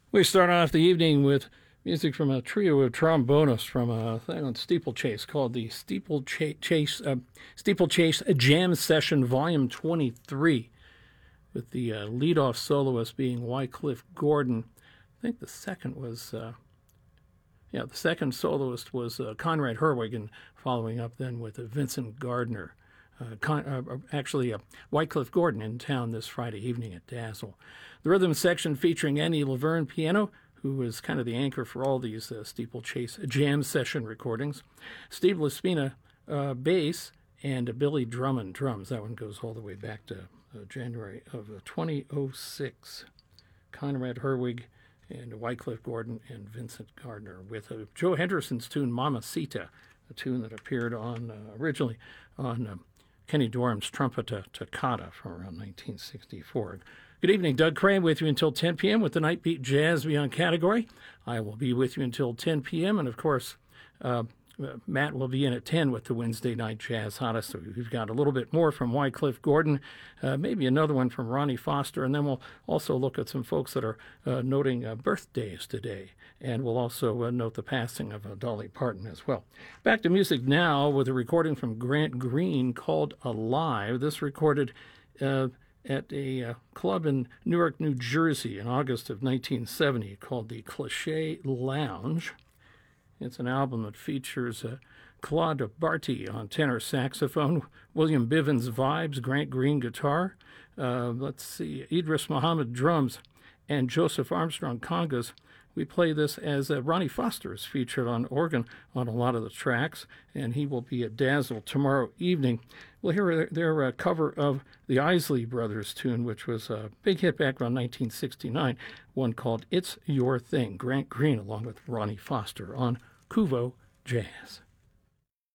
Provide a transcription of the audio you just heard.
We start off the evening with music from a trio of trombonists from a thing on Steeplechase called the Steeplechase Jam Session Volume 23, with the leadoff soloist being Wycliffe Gordon. I think the second was, the second soloist was Conrad Herwig, and following up then with Vincent Gardner. Wycliffe Gordon in town this Friday evening at Dazzle. The rhythm section featuring Annie Laverne piano, who was kind of the anchor for all these Steeplechase Jam Session recordings. Steve Laspina bass, and Billy Drummond drums. That one goes all the way back to January of 2006. Conrad Herwig and Wycliffe Gordon and Vincent Gardner with Joe Henderson's tune Mamacita, a tune that appeared on originally on Kenny Dorham's Trumpeta Toccata from around 1964. Good evening, Doug Crane with you until 10 p.m. with the Night Beat Jazz Beyond category. I will be with you until 10 p.m. And, of course, Matt will be in at 10 with the Wednesday Night Jazz Hottest. So we've got a little bit more from Wycliffe Gordon, maybe another one from Ronnie Foster, and then we'll also look at some folks that are noting birthdays today. And we'll also note the passing of Dolly Parton as well. Back to music now with a recording from Grant Green called Alive. This recorded at a club in Newark, New Jersey in August of 1970 called the Cliché Lounge. It's an album that features Claude Barty on tenor saxophone, William Bivens vibes, Grant Green guitar, Idris Muhammad drums, and Joseph Armstrong congas. We play this as Ronnie Foster is featured on organ on a lot of the tracks, and he will be at Dazzle tomorrow evening. We'll hear their cover of the Isley Brothers tune, which was a big hit back around 1969, one called It's Your Thing. Grant Green along with Ronnie Foster on Kuvo Jazz.